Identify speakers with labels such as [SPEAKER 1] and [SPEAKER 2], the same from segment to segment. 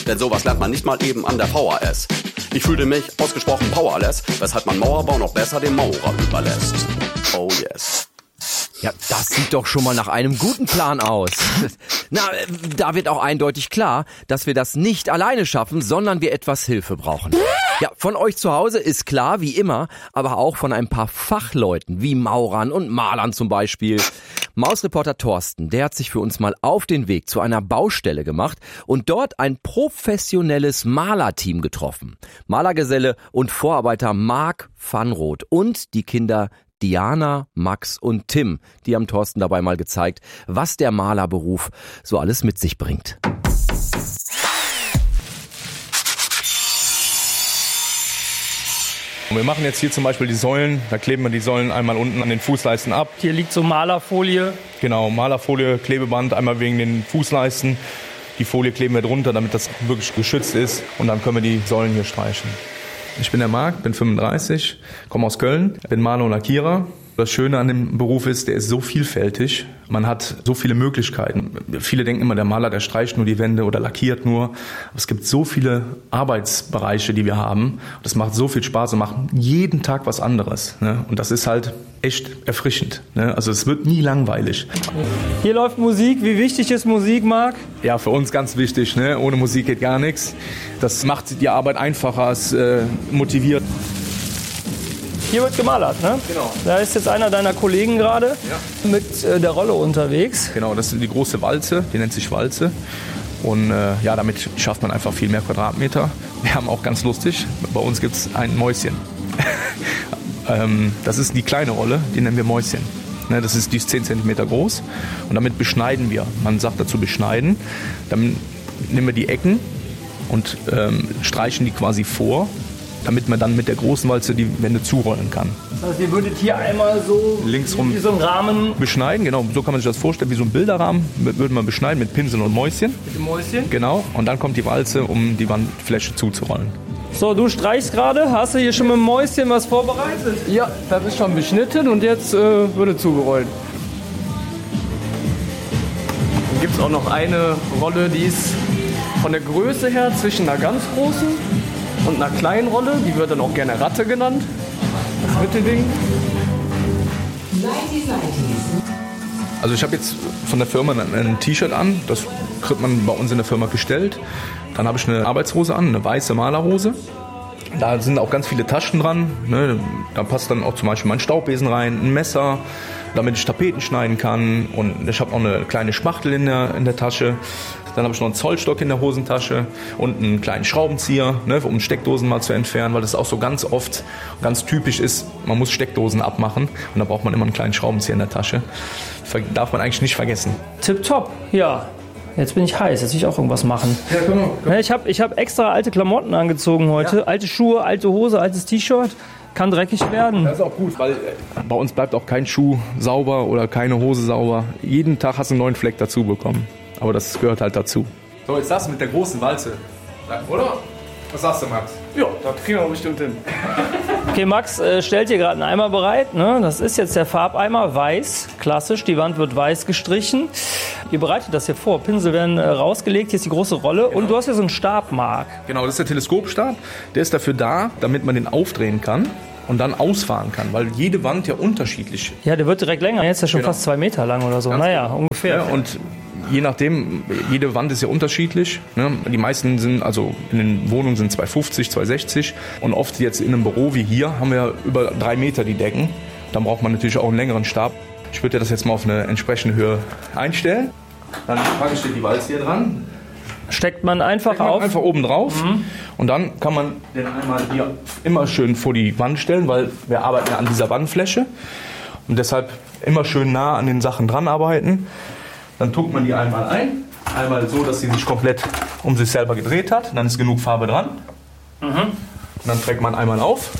[SPEAKER 1] denn sowas lernt man nicht mal eben an der VHS. Ich fühlte mich ausgesprochen powerless, weshalb man Mauerbau noch besser dem Maurer überlässt. Oh yes.
[SPEAKER 2] Ja, das sieht doch schon mal nach einem guten Plan aus. Na, da wird auch eindeutig klar, dass wir das nicht alleine schaffen, sondern wir etwas Hilfe brauchen. Ja, von euch zu Hause ist klar, wie immer, aber auch von ein paar Fachleuten, wie Maurern und Malern zum Beispiel. Mausreporter Thorsten, der hat sich für uns mal auf den Weg zu einer Baustelle gemacht und dort ein professionelles Malerteam getroffen. Malergeselle und Vorarbeiter Marc van Roth und die Kinder Diana, Max und Tim, die haben Thorsten dabei mal gezeigt, was der Malerberuf so alles mit sich bringt.
[SPEAKER 3] Wir machen jetzt hier zum Beispiel die Säulen, da kleben wir die Säulen einmal unten an den Fußleisten ab.
[SPEAKER 4] Hier liegt so Malerfolie.
[SPEAKER 3] Genau, Malerfolie, Klebeband, einmal wegen den Fußleisten. Die Folie kleben wir drunter, damit das wirklich geschützt ist und dann können wir die Säulen hier streichen. Ich bin der Marc, bin 35, komme aus Köln, bin Maler und Lackierer. Das Schöne an dem Beruf ist, der ist so vielfältig. Man hat so viele Möglichkeiten. Viele denken immer, der Maler, der streicht nur die Wände oder lackiert nur. Aber es gibt so viele Arbeitsbereiche, die wir haben. Das macht so viel Spaß und macht jeden Tag was anderes. Und das ist halt echt erfrischend. Also es wird nie langweilig.
[SPEAKER 4] Hier läuft Musik. Wie wichtig ist Musik, Marc?
[SPEAKER 3] Ja, für uns ganz wichtig. Ohne Musik geht gar nichts. Das macht die Arbeit einfacher, es motiviert.
[SPEAKER 4] Hier wird gemalert, ne?
[SPEAKER 3] Genau.
[SPEAKER 4] Da ist jetzt einer deiner Kollegen gerade mit der Rolle unterwegs.
[SPEAKER 3] Genau, das ist die große Walze, die nennt sich Walze. Und damit schafft man einfach viel mehr Quadratmeter. Wir haben auch ganz lustig, bei uns gibt es ein Mäuschen. Das ist die kleine Rolle, die nennen wir Mäuschen. Die ist 10 cm groß und damit beschneiden wir. Man sagt dazu beschneiden. Dann nehmen wir die Ecken und streichen die quasi vor, damit man dann mit der großen Walze die Wände zurollen kann.
[SPEAKER 4] Das heißt, ihr würdet hier einmal so
[SPEAKER 3] linksrum
[SPEAKER 4] wie so einen Rahmen
[SPEAKER 3] beschneiden, genau, so kann man sich das vorstellen, wie so ein Bilderrahmen würde man beschneiden mit Pinsel und Mäuschen.
[SPEAKER 4] Mit dem Mäuschen?
[SPEAKER 3] Genau, und dann kommt die Walze, um die Wandfläche zuzurollen.
[SPEAKER 4] So, du streichst gerade, hast du hier schon mit dem Mäuschen was vorbereitet?
[SPEAKER 5] Ja, das ist schon beschnitten und jetzt würde zugerollt. Dann gibt es auch noch eine Rolle, die ist von der Größe her zwischen einer ganz großen und einer kleinen Rolle, die wird dann auch gerne Ratte genannt. Das Mittelding.
[SPEAKER 3] Also ich habe jetzt von der Firma ein T-Shirt an, das kriegt man bei uns in der Firma gestellt. Dann habe ich eine Arbeitshose an, eine weiße Malerhose. Da sind auch ganz viele Taschen dran. Da passt dann auch zum Beispiel mein Staubbesen rein, ein Messer, damit ich Tapeten schneiden kann. Und ich habe auch eine kleine Spachtel in der Tasche. Dann habe ich noch einen Zollstock in der Hosentasche und einen kleinen Schraubenzieher, um Steckdosen mal zu entfernen, weil das auch so ganz oft, ganz typisch ist, man muss Steckdosen abmachen und da braucht man immer einen kleinen Schraubenzieher in der Tasche. Darf man eigentlich nicht vergessen.
[SPEAKER 4] Tipptopp, ja. Jetzt bin ich heiß, jetzt will ich auch irgendwas machen.
[SPEAKER 3] Ja, genau.
[SPEAKER 4] Ich hab extra alte Klamotten angezogen heute. Ja. Alte Schuhe, alte Hose, altes T-Shirt. Kann dreckig werden.
[SPEAKER 3] Das ist auch gut, weil bei uns bleibt auch kein Schuh sauber oder keine Hose sauber. Jeden Tag hast du einen neuen Fleck dazu bekommen. Aber das gehört halt dazu. So, jetzt das mit der großen Walze. Oder? Was sagst du, Max?
[SPEAKER 5] Ja, das kriegen wir bestimmt hin.
[SPEAKER 4] Okay, Max stellt hier gerade einen Eimer bereit. Ne? Das ist jetzt der Farbeimer, weiß, klassisch. Die Wand wird weiß gestrichen. Ihr bereitet das hier vor. Pinsel werden rausgelegt. Hier ist die große Rolle. Genau. Und du hast hier so einen Stab, Marc.
[SPEAKER 3] Genau, das ist der Teleskopstab. Der ist dafür da, damit man den aufdrehen kann und dann ausfahren kann, weil jede Wand ja unterschiedlich ist.
[SPEAKER 4] Ja, der wird direkt länger. Jetzt ist er schon fast 2 Meter lang oder so. Naja, ungefähr.
[SPEAKER 3] Ja, und je nachdem, jede Wand ist ja unterschiedlich. Die meisten sind, also in den Wohnungen sind 250, 260 und oft jetzt in einem Büro wie hier haben wir über 3 Meter die Decken. Dann braucht man natürlich auch einen längeren Stab. Ich würde das jetzt mal auf eine entsprechende Höhe einstellen. Dann packe ich die Walze hier dran.
[SPEAKER 4] Steckt man einfach auf?
[SPEAKER 3] Einfach oben drauf. Und dann kann man den einmal hier immer schön vor die Wand stellen, weil wir arbeiten ja an dieser Wandfläche. Und deshalb immer schön nah an den Sachen dran arbeiten. Dann tuckt man die einmal ein. Einmal so, dass sie sich komplett um sich selber gedreht hat. Dann ist genug Farbe dran. Und dann trägt man einmal auf.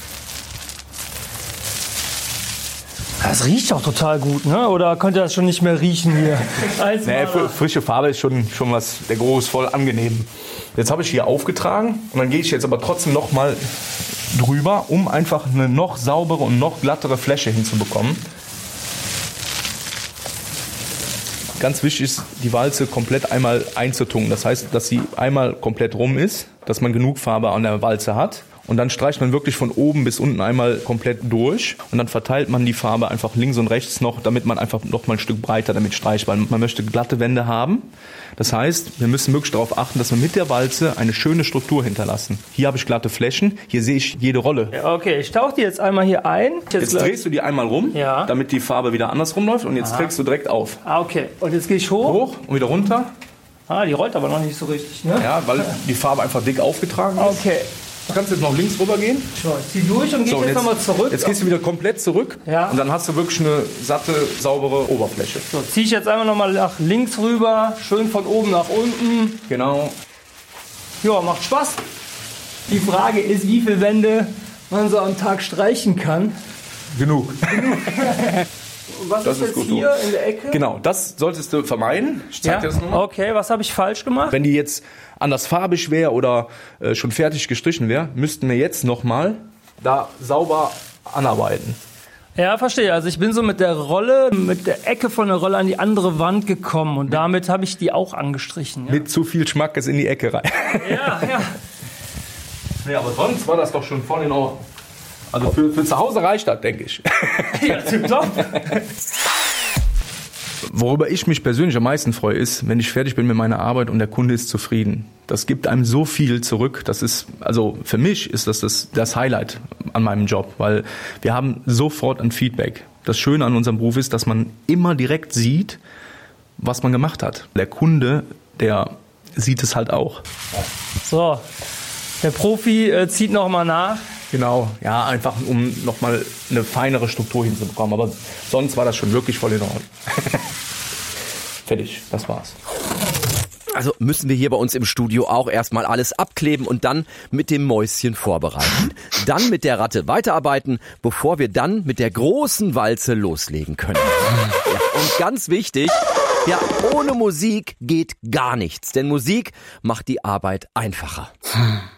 [SPEAKER 4] Das riecht doch total gut, ne? Oder könnt ihr das schon nicht mehr riechen hier?
[SPEAKER 3] Nee, frische Farbe ist schon was, der Geruch ist voll angenehm. Jetzt habe ich hier aufgetragen und dann gehe ich jetzt aber trotzdem noch mal drüber, um einfach eine noch saubere und noch glattere Fläche hinzubekommen. Ganz wichtig ist, die Walze komplett einmal einzutunken. Das heißt, dass sie einmal komplett rum ist, dass man genug Farbe an der Walze hat. Und dann streicht man wirklich von oben bis unten einmal komplett durch. Und dann verteilt man die Farbe einfach links und rechts noch, damit man einfach noch mal ein Stück breiter damit streicht. Weil man möchte glatte Wände haben. Das heißt, wir müssen wirklich darauf achten, dass wir mit der Walze eine schöne Struktur hinterlassen. Hier habe ich glatte Flächen, hier sehe ich jede Rolle.
[SPEAKER 4] Ja, okay, ich tauche die jetzt einmal hier ein.
[SPEAKER 3] Jetzt drehst du die einmal rum,
[SPEAKER 4] Ja.
[SPEAKER 3] damit die Farbe wieder andersrum läuft. Und jetzt trägst du direkt auf.
[SPEAKER 4] Ah, okay. Und jetzt gehe ich hoch.
[SPEAKER 3] Hoch und wieder runter.
[SPEAKER 4] Ah, die rollt aber noch nicht so richtig, ne?
[SPEAKER 3] Ja, weil die Farbe einfach dick aufgetragen ist.
[SPEAKER 4] Okay.
[SPEAKER 3] Du kannst jetzt noch links rüber gehen.
[SPEAKER 4] So, ich zieh durch und gehe jetzt nochmal zurück.
[SPEAKER 3] Jetzt gehst du wieder komplett zurück.
[SPEAKER 4] Ja.
[SPEAKER 3] Und dann hast du wirklich eine satte, saubere Oberfläche.
[SPEAKER 4] So, ziehe ich jetzt einmal nochmal nach links rüber, schön von oben nach unten.
[SPEAKER 3] Genau.
[SPEAKER 4] Ja, macht Spaß. Die Frage ist, wie viele Wände man so am Tag streichen kann.
[SPEAKER 3] Genug.
[SPEAKER 4] Und was
[SPEAKER 3] Das
[SPEAKER 4] ist
[SPEAKER 3] ist
[SPEAKER 4] jetzt
[SPEAKER 3] gut
[SPEAKER 4] hier
[SPEAKER 3] so.
[SPEAKER 4] in der Ecke?
[SPEAKER 3] Genau, das solltest du vermeiden. Ich zeig dir das nochmal.
[SPEAKER 4] Okay, was habe ich falsch gemacht?
[SPEAKER 3] Wenn die jetzt anders farbig wäre oder schon fertig gestrichen wäre, müssten wir jetzt nochmal da sauber anarbeiten.
[SPEAKER 4] Ja, verstehe. Also ich bin so mit der Rolle, mit der Ecke von der Rolle an die andere Wand gekommen und damit habe ich die auch angestrichen. Ja,
[SPEAKER 3] Mit zu viel Schmackes in die Ecke rein.
[SPEAKER 4] ja.
[SPEAKER 3] Nee, aber sonst war das doch schon voll in Ordnung. Also für zu Hause reicht das, denke ich.
[SPEAKER 4] Ja, tipptopp.
[SPEAKER 3] Worüber ich mich persönlich am meisten freue, ist, wenn ich fertig bin mit meiner Arbeit und der Kunde ist zufrieden. Das gibt einem so viel zurück. Das ist, also für mich ist das Highlight an meinem Job, weil wir haben sofort ein Feedback. Das Schöne an unserem Beruf ist, dass man immer direkt sieht, was man gemacht hat. Der Kunde, der sieht es halt auch.
[SPEAKER 4] So, der Profi zieht nochmal nach.
[SPEAKER 3] Genau, ja, einfach um nochmal eine feinere Struktur hinzubekommen. Aber sonst war das schon wirklich voll in Ordnung. Fertig, das war's.
[SPEAKER 2] Also müssen wir hier bei uns im Studio auch erstmal alles abkleben und dann mit dem Mäuschen vorbereiten. Dann mit der Ratte weiterarbeiten, bevor wir dann mit der großen Walze loslegen können. Ja, und ganz wichtig, ja, ohne Musik geht gar nichts. Denn Musik macht die Arbeit einfacher.